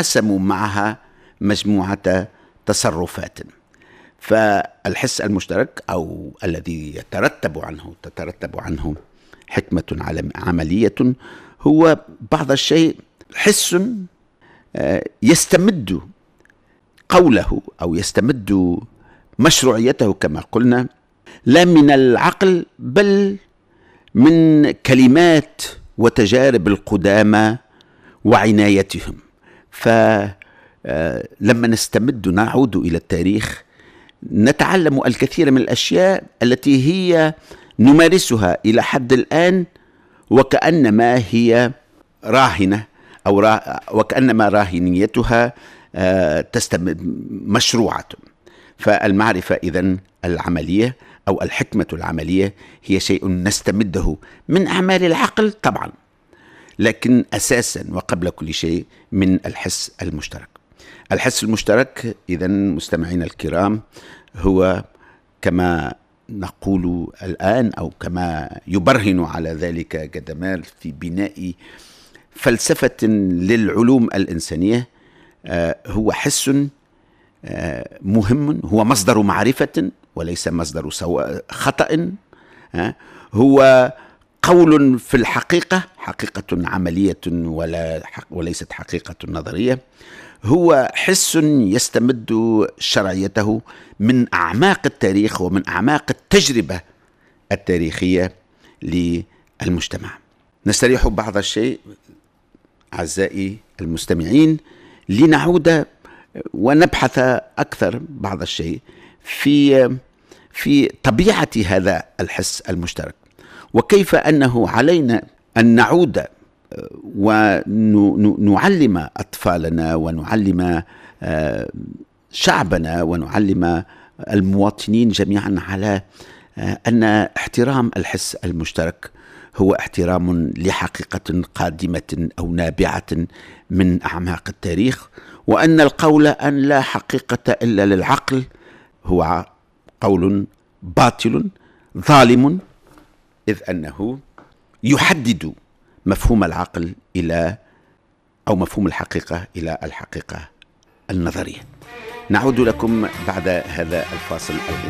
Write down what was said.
يتقاسم معها مجموعة تصرفات. فالحس المشترك أو الذي تترتب عنه حكمة عملية هو بعض الشيء حس يستمد قوله أو يستمد مشروعيته كما قلنا لا من العقل بل من كلمات وتجارب القدامى وعنايتهم. فلما نعود إلى التاريخ نتعلم الكثير من الأشياء التي هي نمارسها إلى حد الآن وكأنما هي راهنة أو وكأنما راهنيتها مشروعة. فالمعرفة إذن العملية أو الحكمة العملية هي شيء نستمده من أعمال العقل طبعا، لكن أساسا وقبل كل شيء من الحس المشترك. الحس المشترك إذن مستمعينا الكرام هو كما نقول الآن أو كما يبرهن على ذلك جدامير في بناء فلسفة للعلوم الإنسانية، هو حس مهم، هو مصدر معرفة وليس مصدر خطأ، هو قول في الحقيقة، حقيقة عملية وليست حقيقة نظرية، هو حس يستمد شرعيته من أعماق التاريخ ومن أعماق التجربة التاريخية للمجتمع. نستريح بعض الشيء أعزائي المستمعين لنعود ونبحث أكثر بعض الشيء في طبيعة هذا الحس المشترك، وكيف أنه علينا أن نعود ونعلم أطفالنا ونعلم شعبنا ونعلم المواطنين جميعا على أن احترام الحس المشترك هو احترام لحقيقة قادمة أو نابعة من أعماق التاريخ، وأن القول أن لا حقيقة إلا للعقل هو قول باطل ظالم، إذ أنه يحدد مفهوم العقل أو مفهوم الحقيقة إلى الحقيقة النظرية. نعود لكم بعد هذا الفاصل الغنائي.